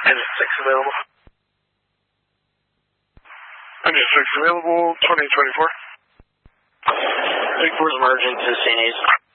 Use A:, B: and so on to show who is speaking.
A: Engine 6 available.
B: Engine 6 available, 2024.
A: 34's emerging to St. A's.